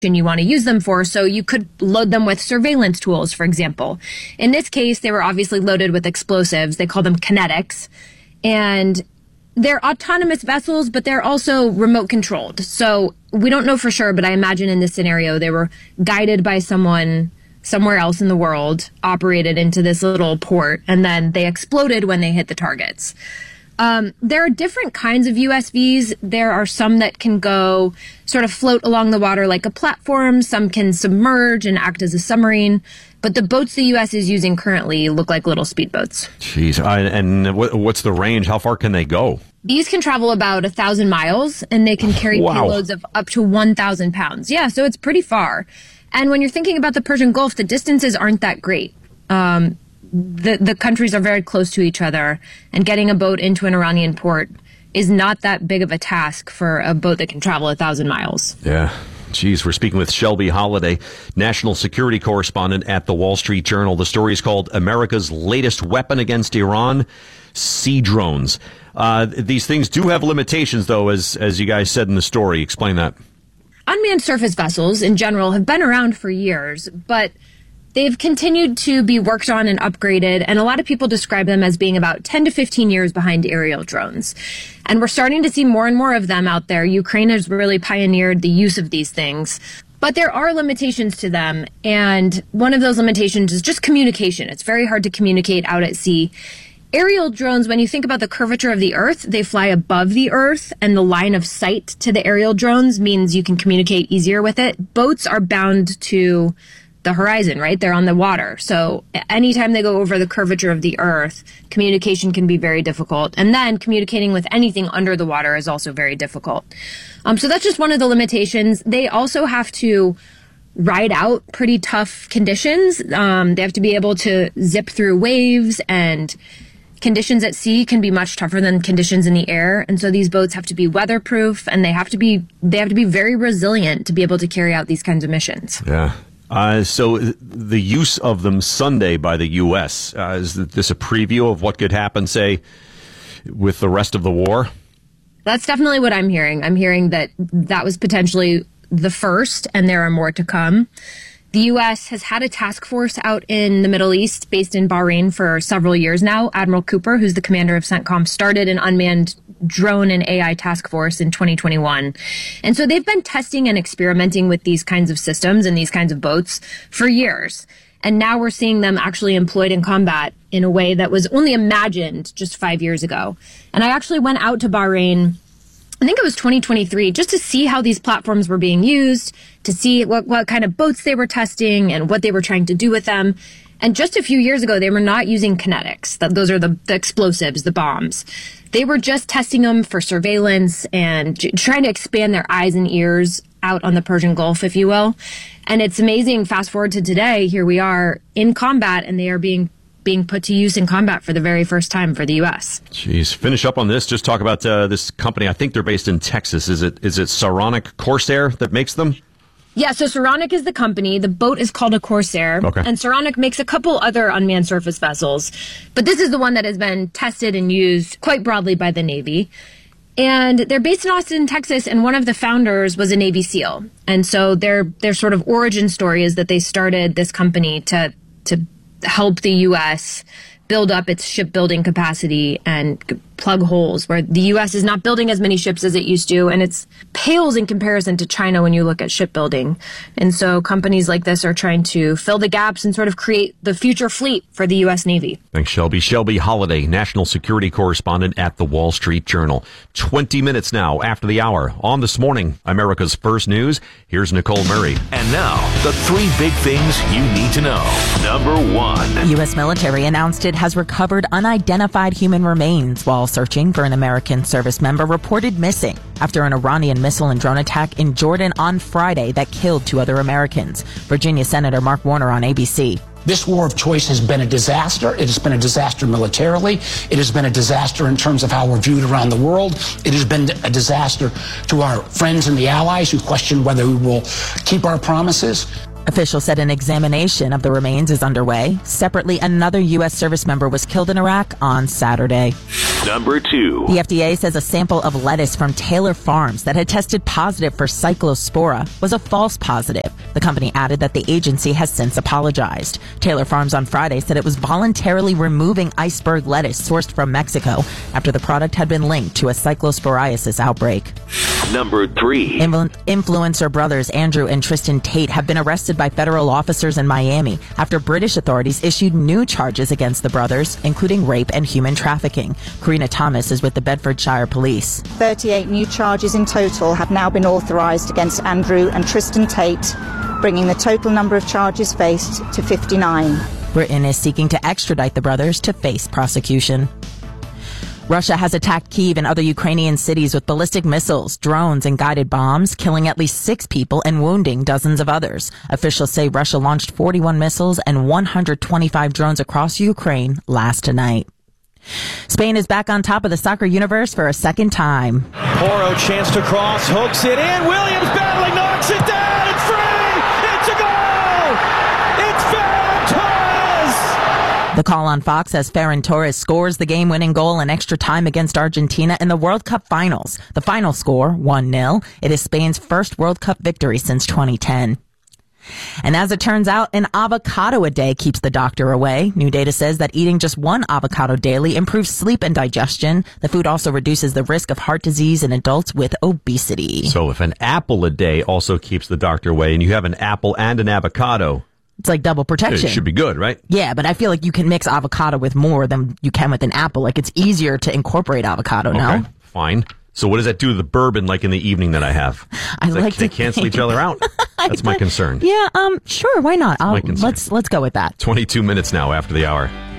you want to use them for. So you could load them with surveillance tools, for example. In this case, they were obviously loaded with explosives. They call them kinetics. And they're autonomous vessels, but they're also remote controlled. So we don't know for sure, but I imagine in this scenario, they were guided by someone somewhere else in the world, operated into this little port, and then they exploded when they hit the targets. There are different kinds of USVs. There are some that can go sort of float along the water like a platform. Some can submerge and act as a submarine. But the boats the U.S. is using currently look like little speedboats. Jeez. And what's the range? How far can they go? These can travel about 1,000 miles, and they can carry payloads of up to 1,000 pounds. Yeah, so it's pretty far. And when you're thinking about the Persian Gulf, the distances aren't that great. The countries are very close to each other, and getting a boat into an Iranian port is not that big of a task for a boat that can travel 1,000 miles. Yeah. Geez, we're speaking with Shelby Holiday, national security correspondent at the Wall Street Journal. The story is called America's Latest Weapon Against Iran, Sea Drones. These things do have limitations, though, as you guys said in the story. Explain that. Unmanned surface vessels in general have been around for years, but they've continued to be worked on and upgraded, and a lot of people describe them as being about 10 to 15 years behind aerial drones. And we're starting to see more and more of them out there. Ukraine has really pioneered the use of these things. But there are limitations to them, and one of those limitations is just communication. It's very hard to communicate out at sea. Aerial drones, when you think about the curvature of the Earth, they fly above the Earth, and the line of sight to the aerial drones means you can communicate easier with it. Boats are bound to the horizon, right? They're on the water. So anytime they go over the curvature of the Earth, communication can be very difficult. And then communicating with anything under the water is also very difficult. So that's just one of the limitations. They also have to ride out pretty tough conditions. They have to be able to zip through waves, and conditions at sea can be much tougher than conditions in the air. And so these boats have to be weatherproof, and they have to be very resilient to be able to carry out these kinds of missions. Yeah. So the use of them Sunday by the U.S., is this a preview of what could happen, say, with the rest of the war? That's definitely what I'm hearing. I'm hearing that was potentially the first, and there are more to come. The U.S. has had a task force out in the Middle East based in Bahrain for several years now. Admiral Cooper, who's the commander of CENTCOM, started an unmanned drone and AI task force in 2021. And so they've been testing and experimenting with these kinds of systems and these kinds of boats for years. And now we're seeing them actually employed in combat in a way that was only imagined just 5 years ago. And I actually went out to Bahrain, I think it was 2023, just to see how these platforms were being used, to see what kind of boats they were testing and what they were trying to do with them. And just a few years ago, they were not using kinetics. Those are the explosives, the bombs. They were just testing them for surveillance and trying to expand their eyes and ears out on the Persian Gulf, if you will. And it's amazing. Fast forward to today, here we are in combat, and they are being put to use in combat for the very first time for the U.S. Jeez. Finish up on this. Just talk about this company. I think they're based in Texas. Is it Saronic Corsair that makes them? Yeah, so Saronic is the company. The boat is called a Corsair. Okay. And Saronic makes a couple other unmanned surface vessels. But this is the one that has been tested and used quite broadly by the Navy. And they're based in Austin, Texas, and one of the founders was a Navy SEAL. And so their sort of origin story is that they started this company to help the U.S. build up its shipbuilding capacity and plug holes where the U.S. is not building as many ships as it used to, and it's pales in comparison to China when you look at shipbuilding. And so companies like this are trying to fill the gaps and sort of create the future fleet for the U.S. Navy. Thanks, Shelby. Shelby Holiday, national security correspondent at the Wall Street Journal. 20 minutes now after the hour. On This Morning, America's First News, here's Nicole Murray. And now, the three big things you need to know. Number one. U.S. military announced it has recovered unidentified human remains while searching for an American service member reported missing after an Iranian missile and drone attack in Jordan on Friday that killed 2 other Americans. Virginia Senator Mark Warner on ABC. This war of choice has been a disaster. It has been a disaster militarily. It has been a disaster in terms of how we're viewed around the world. It has been a disaster to our friends and the allies who question whether we will keep our promises. Officials said an examination of the remains is underway. Separately, another U.S. service member was killed in Iraq on Saturday. Number 2. The FDA says a sample of lettuce from Taylor Farms that had tested positive for Cyclospora was a false positive. The company added that the agency has since apologized. Taylor Farms on Friday said it was voluntarily removing iceberg lettuce sourced from Mexico after the product had been linked to a cyclosporiasis outbreak. Number 3. Influencer brothers Andrew and Tristan Tate have been arrested by federal officers in Miami after British authorities issued new charges against the brothers, including rape and human trafficking. Karina Thomas is with the Bedfordshire Police. 38 new charges in total have now been authorised against Andrew and Tristan Tate, bringing the total number of charges faced to 59. Britain is seeking to extradite the brothers to face prosecution. Russia has attacked Kyiv and other Ukrainian cities with ballistic missiles, drones, and guided bombs, killing at least 6 people and wounding dozens of others. Officials say Russia launched 41 missiles and 125 drones across Ukraine last night. Spain is back on top of the soccer universe for a second time. Porro chance to cross, hooks it in. Williams battling, knocks it down. It's free. It's a goal. It's Ferran Torres. The call on Fox as Ferran Torres scores the game-winning goal in extra time against Argentina in the World Cup finals. The final score, 1-0. It is Spain's first World Cup victory since 2010. And as it turns out, an avocado a day keeps the doctor away. New data says that eating just one avocado daily improves sleep and digestion. The food also reduces the risk of heart disease in adults with obesity. So if an apple a day also keeps the doctor away and you have an apple and an avocado, it's like double protection. it should be good, right? Yeah, but I feel like you can mix avocado with more than you can with an apple. Like it's easier to incorporate avocado now. Okay, fine. So what does that do to the bourbon like in the evening that I have? They cancel each other out. That's my concern. Yeah, sure, why not? My concern. Let's go with that. 22 minutes now after the hour.